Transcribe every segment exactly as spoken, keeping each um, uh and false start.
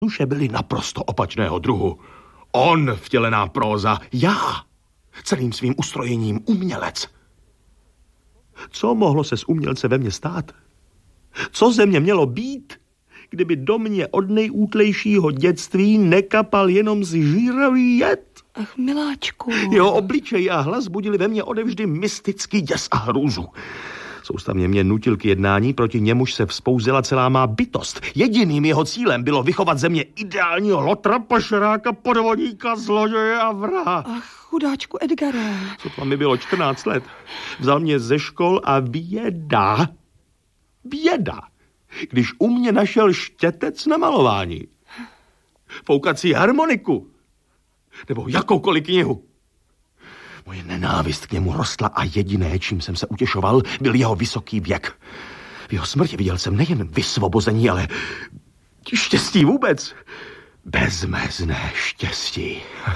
duše byly naprosto opačného druhu. On vtělená próza, já celým svým ustrojením umělec. Co mohlo se z umělce ve mně stát? Co ze mě mělo být, kdyby do mě od nejútlejšího dětství nekapal jenom zžíravý jed? Ach, miláčku. Jeho obličej a hlas budili ve mně odevždy mystický děs a hrůzu. Soustavně mě nutil k jednání, proti němuž se vzpouzela celá má bytost. Jediným jeho cílem bylo vychovat ze mě ideálního lotra, pašeráka, podvodníka, zloděje a vraha. Ach, chudáčku Edgare. Sotva mi bylo čtrnáct let. Vzal mě ze škol a běda, běda, když u mě našel štětec na malování, foukací harmoniku nebo jakoukoliv knihu. Moje nenávist k němu rostla a jediné, čím jsem se utěšoval, byl jeho vysoký věk. V jeho smrti viděl jsem nejen vysvobození, ale štěstí vůbec. Bezmezné štěstí.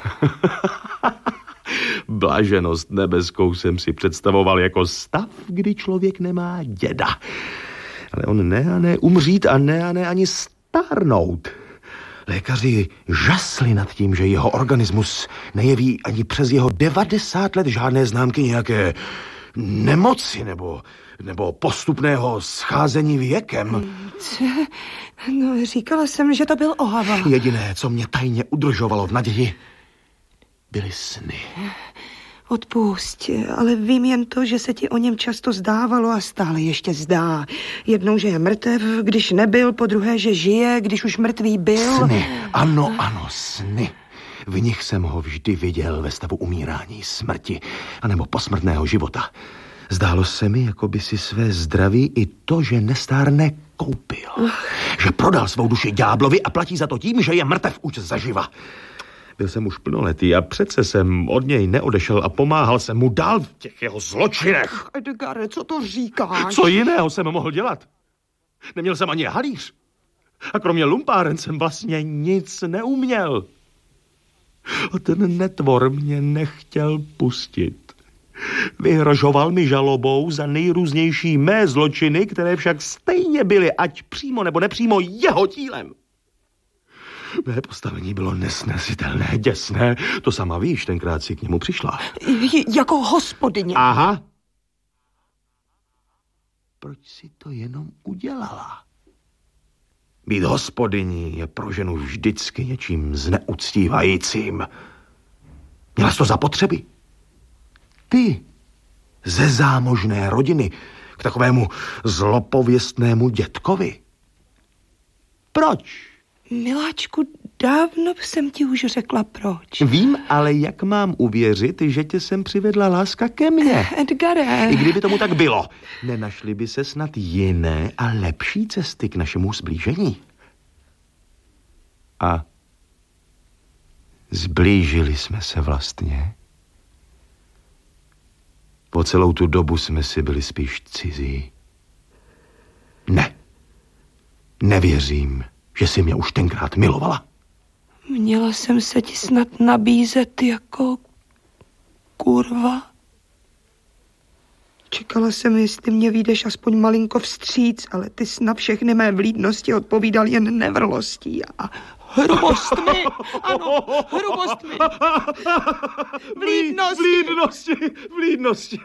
Blaženost nebeskou jsem si představoval jako stav, kdy člověk nemá děda. Ale on ne a ne umřít a ne a ne ani stárnout. Lékaři žasli nad tím, že jeho organismus nejeví ani přes jeho devadesát let žádné známky nějaké nemoci nebo, nebo postupného scházení věkem. No, říkala jsem, že to byl ohava. Jediné, co mě tajně udržovalo v naději, byly sny. Odpusť, ale vím jen to, že se ti o něm často zdávalo a stále ještě zdá. Jednou, že je mrtev, když nebyl, po druhé, že žije, když už mrtvý byl. Sny, ano, ano, sny. V nich jsem ho vždy viděl ve stavu umírání, smrti, anebo posmrtného života. Zdálo se mi, jako by si své zdraví i to, že nestárne, koupil. Že prodal svou duši ďáblovi a platí za to tím, že je mrtev už zaživa. Byl jsem už plnoletý a přece jsem od něj neodešel a pomáhal jsem mu dál v těch jeho zločinech. Edgare, co to říkáš? Co jiného jsem mohl dělat? Neměl jsem ani halíř. A kromě lumpáren jsem vlastně nic neuměl. A ten netvor mě nechtěl pustit. Vyhrožoval mi žalobou za nejrůznější mé zločiny, které však stejně byly, ať přímo nebo nepřímo, jeho dílem. Mé postavení bylo nesnesitelné, děsné. To sama víš, tenkrát si k němu přišla. J- jako hospodyně. Aha. Proč si to jenom udělala? Být hospodyní je pro ženu vždycky něčím zneuctívajícím. Měla jsi to zapotřebí? Ty, ze zámožné rodiny, k takovému zlopověstnému dětkovi. Proč? Miláčku, dávno jsem ti už řekla proč. Vím, ale jak mám uvěřit, že tě sem přivedla láska ke mně? Edgare. I kdyby tomu tak bylo, nenašly by se snad jiné a lepší cesty k našemu zblížení? A zblížili jsme se vlastně. Po celou tu dobu jsme si byli spíš cizí. Ne, nevěřím, že jsi mě už tenkrát milovala. Měla jsem se ti snad nabízet jako kurva. Čekala jsem, jestli mě vyjdeš aspoň malinko vstříc, ale ty jsi na všechny mé vlídnosti odpovídal jen nevrlostí a hrubostmi. Ano, hrubostmi. Vlídnosti. Vlídnosti, vlídnosti.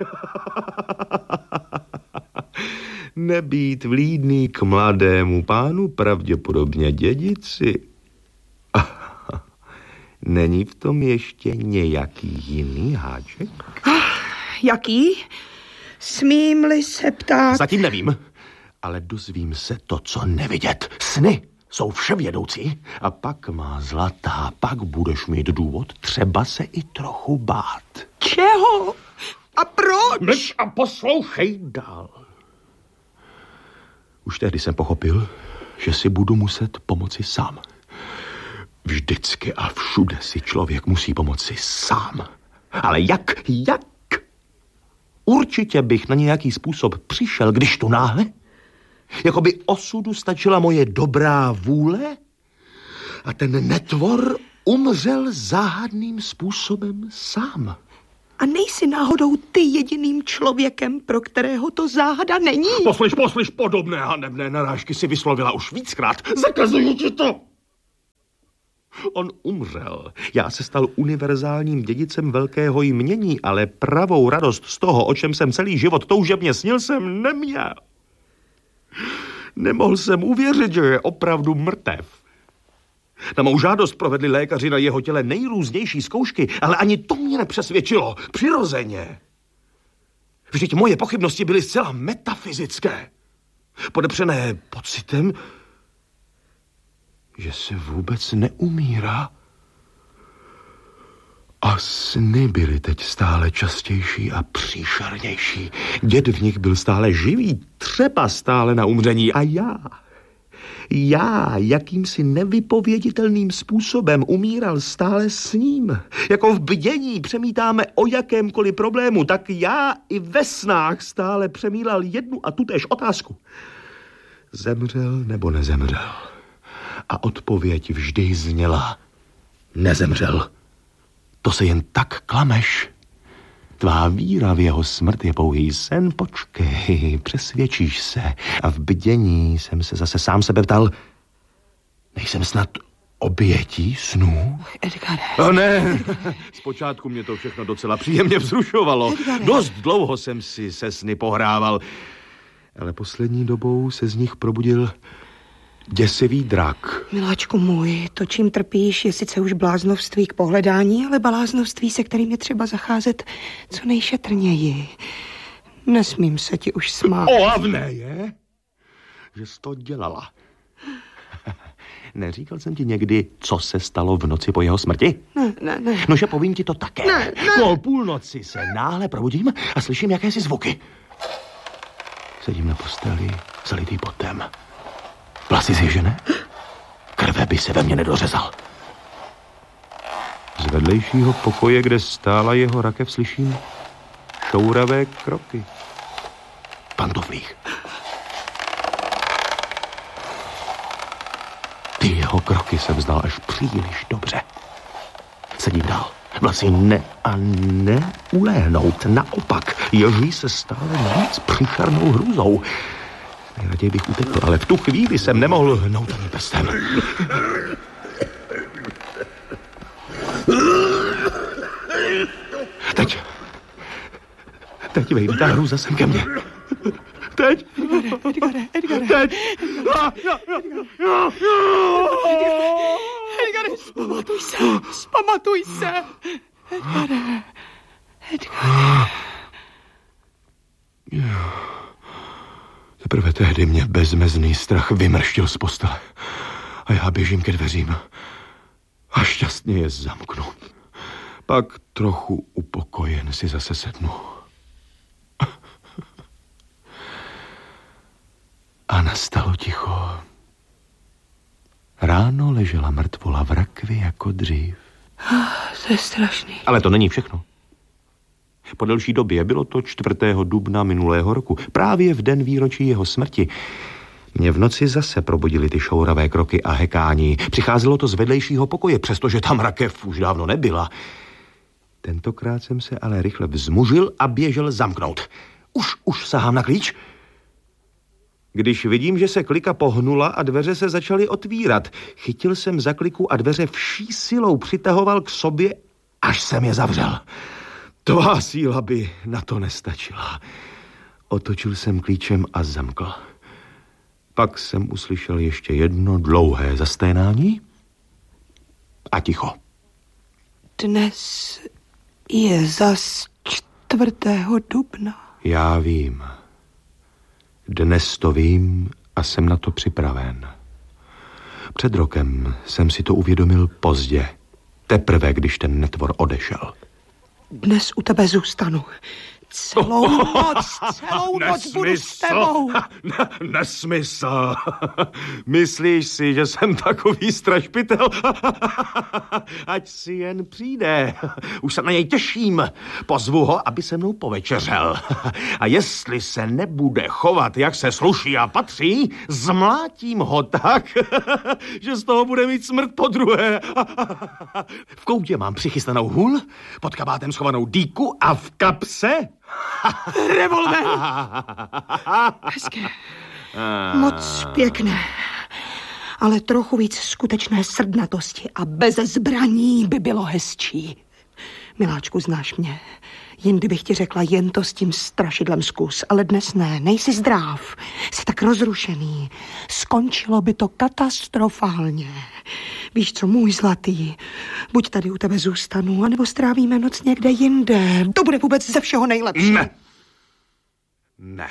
Nebýt vlídný k mladému pánu, pravděpodobně dědici. Není v tom ještě nějaký jiný háček? Jaký? Smím-li se ptát? Zatím nevím, ale dozvím se to, co nevidět. Sny jsou vševědoucí. A pak, má zlatá, pak budeš mít důvod třeba se i trochu bát. Čeho? A proč? Mlč a poslouchej dál. Už tehdy jsem pochopil, že si budu muset pomoci sám. Vždycky a všude si člověk musí pomoci sám. Ale jak? Jak? Určitě bych na nějaký způsob přišel, když tu náhle, jako by osudu stačila moje dobrá vůle a ten netvor umřel záhadným způsobem sám. A nejsi náhodou ty jediným člověkem, pro kterého to záhada není? Poslyš, poslyš, podobné hanebné narážky si vyslovila už víckrát. Zakazuju ti to! On umřel. Já se stal univerzálním dědicem velkého jmění, ale pravou radost z toho, o čem jsem celý život toužebně snil, jsem neměl. Nemohl jsem uvěřit, že je opravdu mrtev. Na mou žádost provedli lékaři na jeho těle nejrůznější zkoušky, ale ani to mě nepřesvědčilo. Přirozeně. Vždyť moje pochybnosti byly zcela metafyzické. Podepřené pocitem, že se vůbec neumírá. A sny byly teď stále častější a příšernější. Děd v nich byl stále živý, třeba stále na umření. A já, já jakýmsi nevypověditelným způsobem umíral stále s ním. Jako v bdění přemítáme o jakémkoliv problému, tak já i ve snách stále přemílal jednu a tutéž otázku. Zemřel nebo nezemřel? A odpověď vždy zněla: nezemřel. To se jen tak klameš. Tvá víra v jeho smrt je pouhý sen, počkej, přesvědčíš se. A v bdění jsem se zase sám sebe ptal: nejsem snad obětí snů? Edgare. O ne, zpočátku mě to všechno docela příjemně vzrušovalo. Edgare. Dost dlouho jsem si se sny pohrával. Ale poslední dobou se z nich probudil děsivý drak. Miláčku můj, to, čím trpíš, je sice už bláznovství k pohledání, ale bláznovství, se kterým je třeba zacházet co nejšetrněji. Nesmím se ti už smát. Ohavné je, že jsi to dělala. Neříkal jsem ti někdy, co se stalo v noci po jeho smrti? Ne, ne, ne. Nože povím ti to také. Ne, ne. Po půlnoci se náhle probudím a slyším jakési zvuky. Sedím na posteli, zalitý potem. Vlasy zježené? Krve by se ve mně nedořezal. Z vedlejšího pokoje, kde stála jeho rakev, slyším šouravé kroky. V pantoflích. Ty jeho kroky jsem znal až příliš dobře. Sedím dál. Vlasy ne a ne uléhnout. Naopak, ježí se stále víc příšernou hrůzou. Nejraději bych utekl, ale v tu chvíli jsem nemohl hnout ani prstem. Teď. Teď vejde ta hrůza sem ke mně. Teď. Edgare, Edgare. Teď. Edgare, zpamatuj se, zpamatuj se. Edgare, Edgare. Teprve tehdy mě bezmezný strach vymrštil z postele. A já běžím ke dveřím a šťastně je zamknu. Pak trochu upokojen si zase sednu. A nastalo ticho. Ráno ležela mrtvola v rakvi jako dřív. To je strašný. Ale to není všechno. Po delší době, bylo to čtvrtého dubna minulého roku, právě v den výročí jeho smrti, mě v noci zase probudily ty šouravé kroky a hekání. Přicházelo to z vedlejšího pokoje, přestože tam rakev už dávno nebyla. Tentokrát jsem se ale rychle vzmužil a běžel zamknout. Už, už sahám na klíč. Když vidím, že se klika pohnula a dveře se začaly otvírat, chytil jsem za kliku a dveře vší silou přitahoval k sobě, až jsem je zavřel. Tvá síla by na to nestačila. Otočil jsem klíčem a zamkl. Pak jsem uslyšel ještě jedno dlouhé zasténání a ticho. Dnes je zas čtvrtého dubna. Já vím. Dnes to vím a jsem na to připraven. Před rokem jsem si to uvědomil pozdě. Teprve, když ten netvor odešel. Dnes u tebe zůstanu. Celou noc, celou noc budu s tebou. Ne, nesmysl. Myslíš si, že jsem takový strašpitel? Ať si jen přijde. Už se na něj těším. Pozvu ho, aby se mnou povečeřel. A jestli se nebude chovat, jak se sluší a patří, zmlátím ho tak, že z toho bude mít smrt podruhé. V koutě mám přichystanou hůl, pod kabátem schovanou dýku a v kapse revolver. Hezké. Moc pěkné. ale trochu víc skutečné srdnatosti a bez zbraní by bylo hezčí. Miláčku, znáš mě. Jindy bych ti řekla jen to s tím strašidlem zkus, ale dnes ne, nejsi zdrav, jsi tak rozrušený. Skončilo by to katastrofálně. Víš co, můj zlatý, buď tady u tebe zůstanu, anebo strávíme noc někde jinde. To bude vůbec ze všeho nejlepší. Ne. Ne.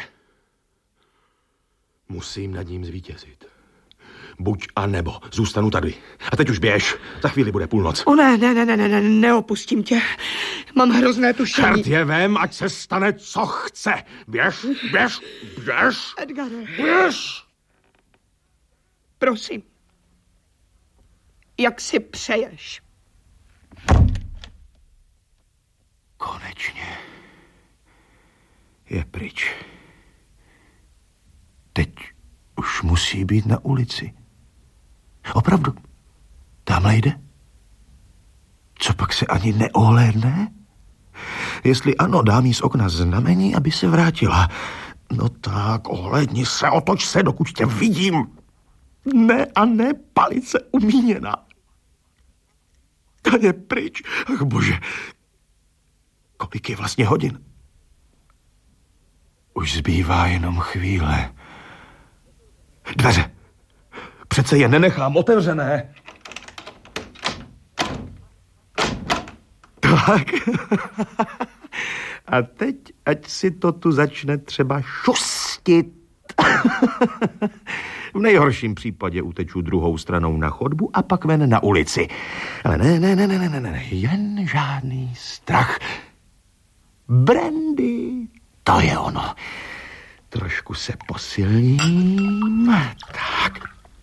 Musím nad ním zvítězit. Buď a nebo, zůstanu tady. A teď už běž, za chvíli bude půlnoc. O ne, ne, ne, ne, ne, neopustím tě. Mám hrozné tušení. Čert je vem, ať se stane, co chce. Běž, běž, běž. Edgare. Běž. Prosím. Jak si přeješ? Konečně. Je pryč. Teď už musí být na ulici. Opravdu. Tamhle jde? Co pak se ani neohlédne? Jestli ano, dám jí z okna znamení, aby se vrátila. No tak, ohlédni se, otoč se, dokud tě vidím. Ne a ne, palice umíněna. To je pryč. Ach bože. Kolik je vlastně hodin? Už zbývá jenom chvíle. Dveře. Přece je nenechám otevřené. Tak. A teď, ať si to tu začne třeba šustit. V nejhorším případě uteču druhou stranou na chodbu a pak ven na ulici. Ale ne, ne, ne, ne, ne, ne, jen žádný strach. Brandy, to je ono. Trošku se posilním. Tak.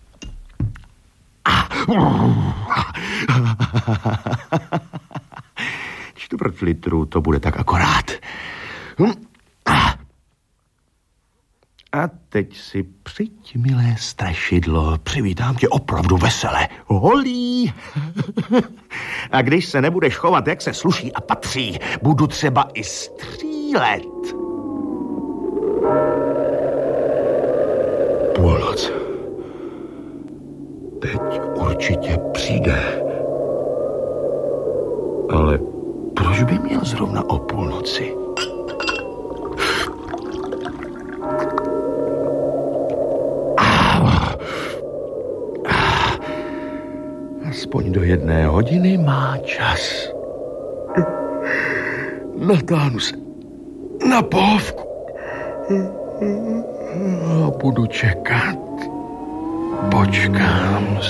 Čtvrt litru, to bude tak akorát. A teď si přijď, milé strašidlo, přivítám tě opravdu vesele. Holí. A když se nebudeš chovat, jak se sluší a patří, budu třeba i střílet. Půlnoc. Teď určitě přijde. Ale proč by měl zrovna o půlnoci? Aspoň do jedné hodiny má čas. Natáhnu se na pohovku. A budu čekat. Počkám